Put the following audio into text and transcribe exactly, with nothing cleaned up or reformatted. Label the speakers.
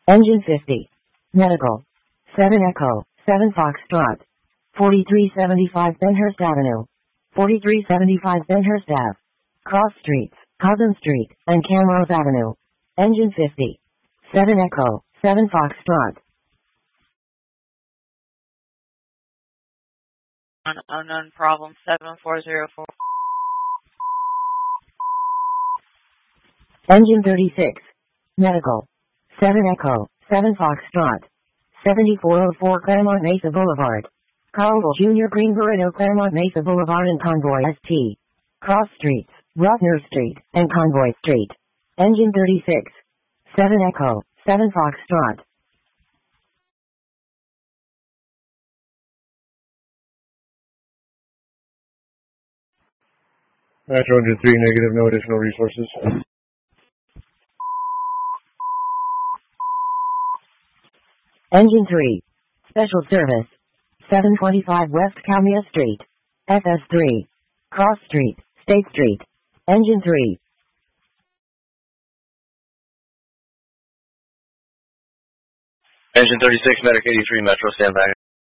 Speaker 1: Engine fifty. Medical. seven Echo, seven Foxtrot. forty-three seventy-five Benhurst Avenue. forty-three seventy-five Benhurst Ave. Cross Streets, Cousin Street, and Camrose Avenue. Engine fifty. seven Echo, seven Foxtrot.
Speaker 2: Un- unknown problem seven four zero four.
Speaker 1: Engine thirty-six. Medical. seven Echo, seven Foxtrot. seventy-four oh four Claremont Mesa Boulevard. Carl Junior Green Burrito Claremont Mesa Boulevard and Convoy S T. Cross Streets, Rotner Street, and Convoy Street. Engine thirty-six. seven Echo, seven Foxtrot.
Speaker 3: Metro Engine three, negative, no additional resources.
Speaker 1: Engine three. Special Service. seven twenty-five West Calmia Street. F S three. Cross Street, State Street. Engine three.
Speaker 4: Engine thirty-six, Medic eighty-three, Metro, stand by.